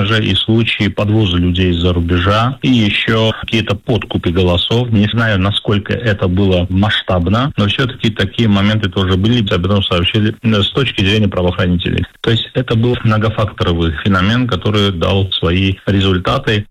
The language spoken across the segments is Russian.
конечно же, и случаи подвоза людей из-за рубежа, и еще какие-то подкупы голосов. Не знаю, насколько это было масштабно, но все-таки такие моменты тоже были, об этом сообщили с точки зрения правоохранителей. То есть это был многофакторовый феномен, который дал свои результаты.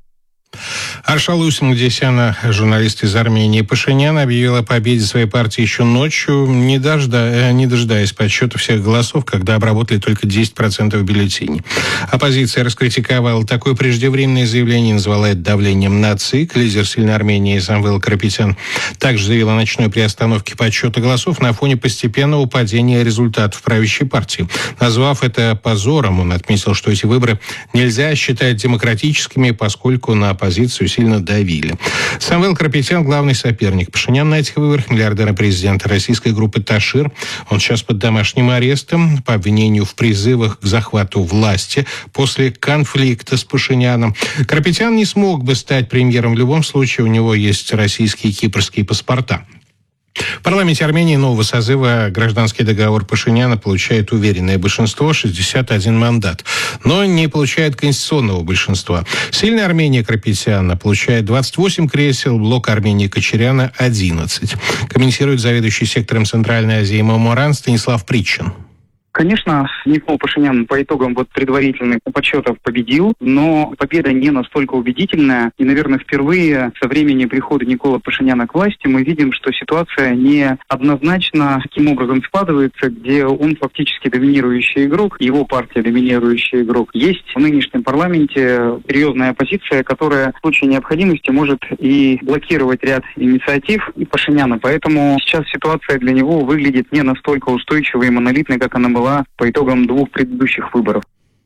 Аршалусь Магдисяна, журналист из Армении. Пашинян объявил о победе своей партии еще ночью, не дожидаясь подсчета всех голосов, когда обработали только 10% бюллетеней. Оппозиция раскритиковала такое преждевременное заявление и назвала это давлением на ЦИК. Лидер «Сильной Армении» Самвел Карапетян также заявил о ночной приостановке подсчета голосов на фоне постепенного падения результатов правящей партии. Назвав это позором, он отметил, что эти выборы нельзя считать демократическими, поскольку на оппозицию сильно давили. Самвел Карапетян – главный соперник Пашиняна на этих выборах, миллиардера президента российской группы «Ташир». Он сейчас под домашним арестом по обвинению в призывах к захвату власти после конфликта с Пашиняном. Карапетян не смог бы стать премьером в любом случае, у него есть российские и кипрские паспорта. В парламенте Армении нового созыва гражданский договор Пашиняна получает уверенное большинство – 61 мандат, но не получает конституционного большинства. Сильная Армения Карапетяна получает 28 кресел, блок Армении Кочаряна – 11. Комментирует заведующий сектором Центральной Азии Маморан Станислав Причин. Конечно, Никол Пашинян по итогам предварительных подсчетов победил, но победа не настолько убедительная. И, наверное, впервые со времени прихода Никола Пашиняна к власти мы видим, что ситуация не однозначно таким образом складывается, где он фактически доминирующий игрок, его партия доминирующий игрок. Есть в нынешнем парламенте серьезная оппозиция, которая в случае необходимости может и блокировать ряд инициатив и Пашиняна. Поэтому сейчас ситуация для него выглядит не настолько устойчивой и монолитной, как она была по итогам двух предыдущих выборов.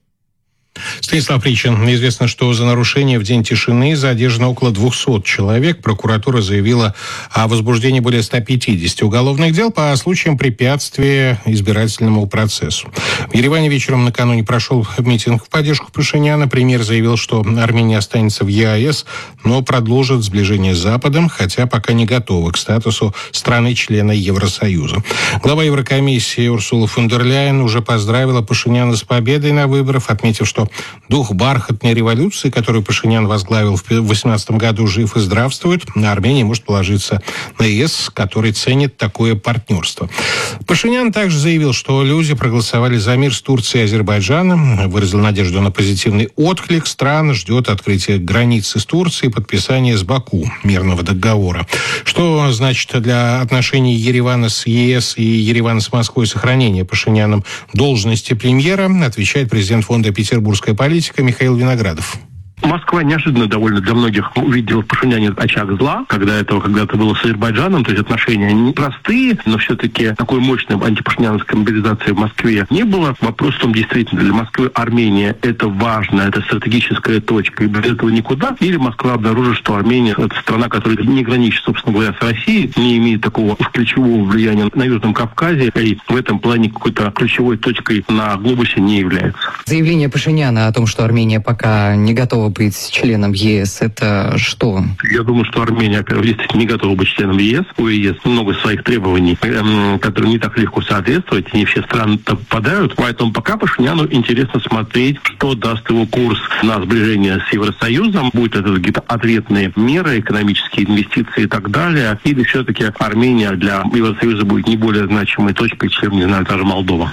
Станислав Причин. Известно, что за нарушение в день тишины задержано около 200 человек. Прокуратура заявила о возбуждении более 150 уголовных дел по случаям препятствия избирательному процессу. В Ереване вечером накануне прошел митинг в поддержку Пашиняна. Премьер заявил, что Армения останется в ЕАЭС, но продолжит сближение с Западом, хотя пока не готова к статусу страны-члена Евросоюза. Глава Еврокомиссии Урсула фон дер Ляйен уже поздравила Пашиняна с победой на выборах, отметив, что дух бархатной революции, которую Пашинян возглавил в 2018 году, жив и здравствует. Армения может положиться на ЕС, который ценит такое партнерство. Пашинян также заявил, что люди проголосовали за мир с Турцией и Азербайджаном, выразил надежду на позитивный отклик. Страна ждет открытия границы с Турцией и подписания с Баку мирного договора. Что значит для отношений Еревана с ЕС и Еревана с Москвой сохранение Пашиняном должности премьера, отвечает президент фонда «Петербургская политика» Михаил Виноградов. Москва неожиданно довольно для многих увидела в Пашиняне очаг зла, когда этого когда-то было с Азербайджаном, то есть отношения непростые, но все-таки такой мощной антипашиняновской мобилизации в Москве не было. Вопрос в том, действительно, для Москвы Армения это важно, это стратегическая точка, и без этого никуда. Или Москва обнаружит, что Армения это страна, которая не граничит, собственно говоря, с Россией, не имеет такого ключевого влияния на Южном Кавказе, и в этом плане какой-то ключевой точкой на глобусе не является. Заявление Пашиняна о том, что Армения пока не готова быть членом ЕС, это что? Я думаю, что Армения, во-первых, действительно не готова быть членом ЕС. У ЕС много своих требований, которым не так легко соответствовать, не все страны попадают. Поэтому пока Пашиняну интересно смотреть, что даст его курс на сближение с Евросоюзом. Будет это какие-то ответные меры, экономические инвестиции и так далее. Или все-таки Армения для Евросоюза будет не более значимой точкой, чем, не знаю, даже Молдова.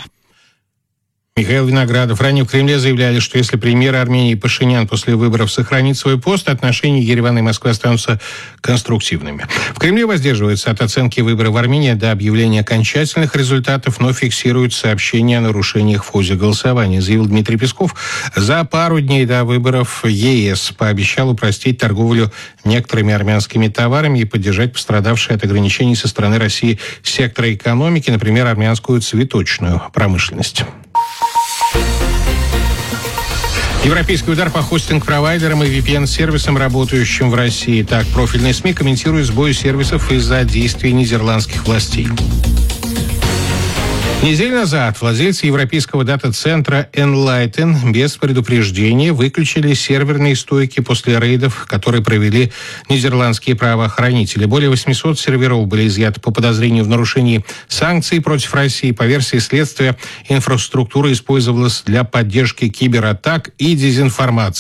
Михаил Виноградов. Ранее в Кремле заявляли, что если премьер Армении Пашинян после выборов сохранит свой пост, отношения Еревана и Москвы останутся конструктивными. В Кремле воздерживаются от оценки выборов в Армении до объявления окончательных результатов, но фиксируют сообщения о нарушениях в ходе голосования, заявил Дмитрий Песков. За пару дней до выборов ЕС пообещал упростить торговлю некоторыми армянскими товарами и поддержать пострадавшие от ограничений со стороны России сектора экономики, например, армянскую цветочную промышленность. Европейский удар по хостинг-провайдерам и VPN-сервисам, работающим в России. Так, профильные СМИ комментируют сбой сервисов из-за действий нидерландских властей. Неделю назад владельцы европейского дата-центра Enlighten без предупреждения выключили серверные стойки после рейдов, которые провели нидерландские правоохранители. Более 800 серверов были изъяты по подозрению в нарушении санкций против России. По версии следствия, инфраструктура использовалась для поддержки кибератак и дезинформации.